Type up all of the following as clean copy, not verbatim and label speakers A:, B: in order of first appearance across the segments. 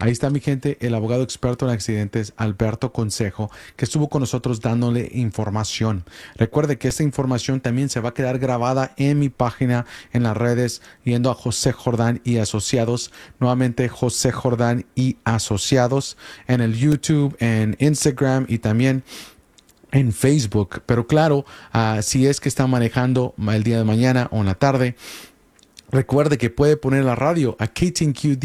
A: Ahí está mi gente, el abogado experto en accidentes, Alberto Consejo, que estuvo con nosotros dándole información. Recuerde que esta información también se va a quedar grabada en mi página, en las redes, yendo a José Jordán y Asociados. Nuevamente, José Jordán y Asociados, en el YouTube, en Instagram y también en Facebook. Pero claro, si es que está manejando el día de mañana o en la tarde, recuerde que puede poner la radio a KTNQ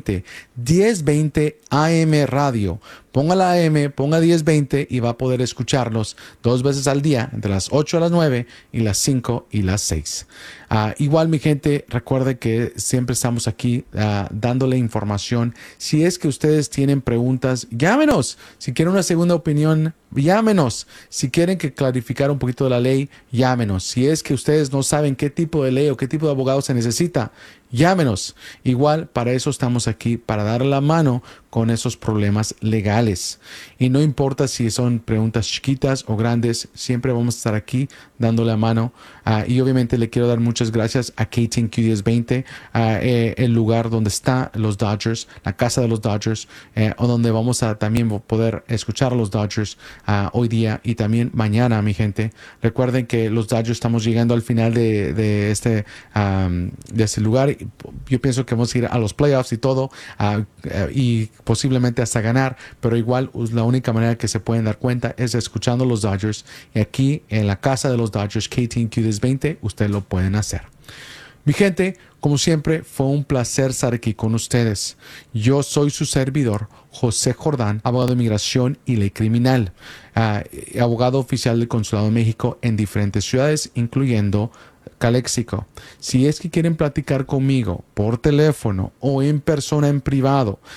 A: 1020 AM radio. Ponga la AM, ponga 1020 y va a poder escucharlos 2 veces al día, entre las 8 a las 9 y las 5 y las 6. Igual, mi gente, recuerde que siempre estamos aquí dándole información. Si es que ustedes tienen preguntas, llámenos. Si quieren una segunda opinión, llámenos. Si quieren que clarificar un poquito de la ley, llámenos. Si es que ustedes no saben qué tipo de ley o qué tipo de abogado se necesita, llámenos. Igual, para eso estamos aquí, para dar la mano con esos problemas legales. Y no importa si son preguntas chiquitas o grandes, siempre vamos a estar aquí dándole la mano. Y obviamente le quiero dar muchas gracias a KTNQ 1020, el lugar donde están los Dodgers, la casa de los Dodgers, o donde vamos a también poder escuchar a los Dodgers hoy día y también mañana, mi gente. Recuerden que los Dodgers estamos llegando al final de este lugar. Yo pienso que vamos a ir a los playoffs y todo, y posiblemente hasta ganar, pero igual la única manera que se pueden dar cuenta es escuchando los Dodgers, y aquí en la casa de los Dodgers, KTNQ 1020, ustedes lo pueden hacer. Mi gente, como siempre, fue un placer estar aquí con ustedes. Yo soy su servidor, José Jordán, abogado de inmigración y ley criminal, abogado oficial del Consulado de México en diferentes ciudades, incluyendo Calexico. Si es que quieren platicar conmigo por teléfono o en persona en privado,